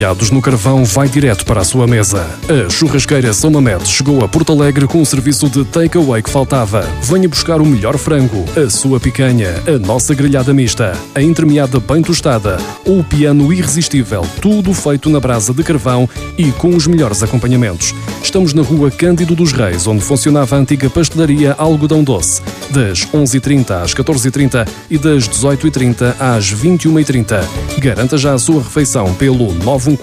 No carvão vai direto para a sua mesa. A churrasqueira São Mamede chegou a Porto Alegre com o serviço de take-away que faltava. Venha buscar o melhor frango, a sua picanha, a nossa grelhada mista, a entremeada bem tostada ou o piano irresistível, tudo feito na brasa de carvão e com os melhores acompanhamentos. Estamos na rua Cândido dos Reis, onde funcionava a antiga pastelaria Algodão Doce, das 11h30 às 14h30 e das 18h30 às 21h30. Garanta já a sua refeição pelo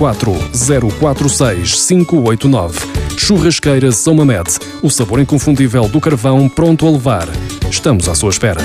914-046-589. Churrasqueira São Mamede, o sabor inconfundível do carvão pronto a levar. Estamos à sua espera.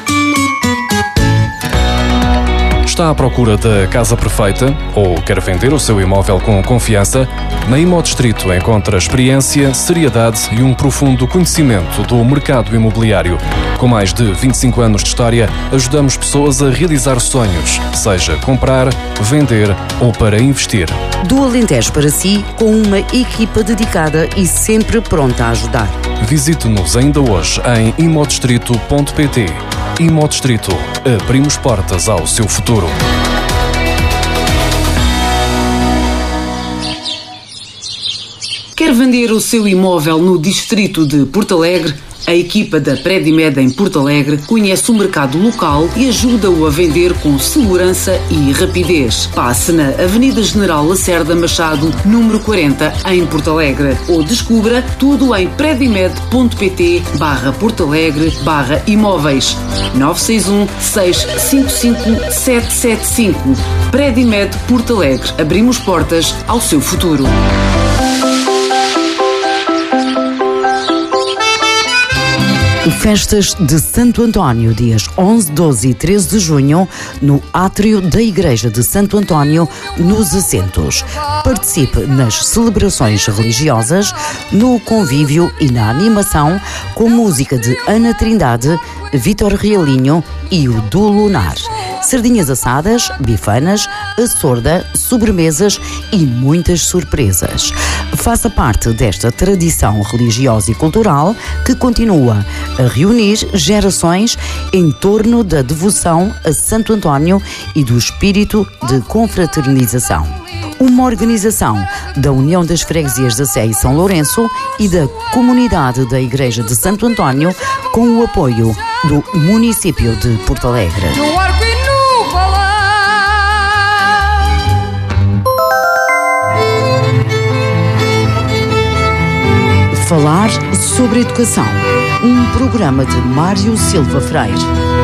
Está à procura da casa perfeita ou quer vender o seu imóvel com confiança? Na Imodistrito encontra experiência, seriedade e um profundo conhecimento do mercado imobiliário. Com mais de 25 anos de história, ajudamos pessoas a realizar sonhos, seja comprar, vender ou para investir. Do Alentejo para si, com uma equipa dedicada e sempre pronta a ajudar. Visite-nos ainda hoje em imodistrito.pt. Imodistrito. Abrimos portas ao seu futuro. Quer vender o seu imóvel no distrito de Porto Alegre? A equipa da Predimed em Porto Alegre conhece o mercado local e ajuda-o a vender com segurança e rapidez. Passe na Avenida General Lacerda Machado, número 40, em Porto Alegre. Ou descubra tudo em predimed.pt/Porto Alegre/imóveis. 961-655-775. Predimed Porto Alegre. Abrimos portas ao seu futuro. Festas de Santo António, dias 11, 12 e 13 de junho, no átrio da Igreja de Santo António, nos Assentos. Participe nas celebrações religiosas, no convívio e na animação, com música de Ana Trindade, Vítor Realinho e o do Lunar. Sardinhas assadas, bifanas, a sorda, sobremesas e muitas surpresas. Faça parte desta tradição religiosa e cultural que continua a reunir gerações em torno da devoção a Santo António e do espírito de confraternização. Uma organização da União das Freguesias da Sé e São Lourenço e da Comunidade da Igreja de Santo António, com o apoio do município de Porto Alegre. Falar sobre Educação, um programa de Mário Silva Freire.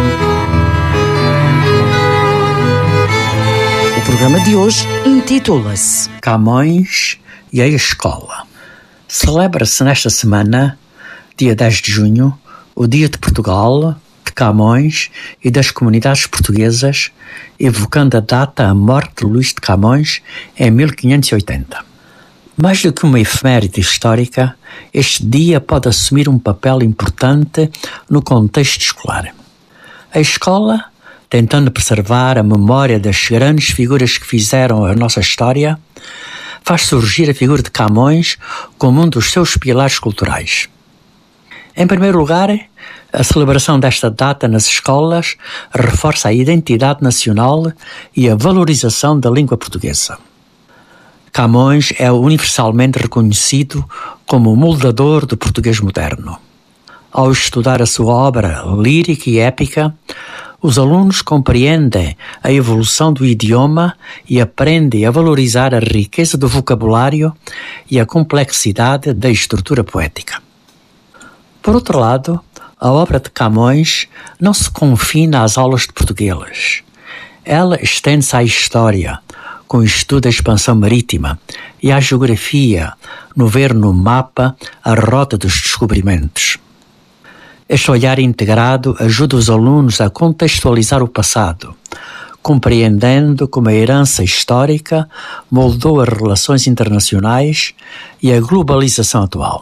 O programa de hoje intitula-se Camões e a Escola. Celebra-se nesta semana, dia 10 de junho, o Dia de Portugal, de Camões e das comunidades portuguesas, evocando a data da morte de Luís de Camões em 1580. Mais do que uma efeméride histórica, este dia pode assumir um papel importante no contexto escolar. A escola, tentando preservar a memória das grandes figuras que fizeram a nossa história, faz surgir a figura de Camões como um dos seus pilares culturais. Em primeiro lugar, a celebração desta data nas escolas reforça a identidade nacional e a valorização da língua portuguesa. Camões é universalmente reconhecido como o moldador do português moderno. Ao estudar a sua obra lírica e épica, os alunos compreendem a evolução do idioma e aprendem a valorizar a riqueza do vocabulário e a complexidade da estrutura poética. Por outro lado, a obra de Camões não se confina às aulas de português. Ela estende-se à história, com o estudo da expansão marítima, e à geografia, no ver no mapa a rota dos descobrimentos. Este olhar integrado ajuda os alunos a contextualizar o passado, compreendendo como a herança histórica moldou as relações internacionais e a globalização atual.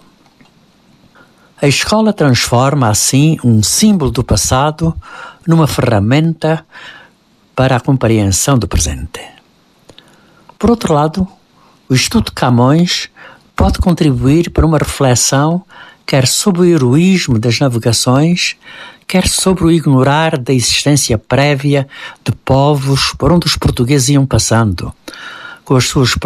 A escola transforma, assim, um símbolo do passado numa ferramenta para a compreensão do presente. Por outro lado, o estudo de Camões pode contribuir para uma reflexão quer sobre o heroísmo das navegações, quer sobre o ignorar da existência prévia de povos por onde os portugueses iam passando, com as suas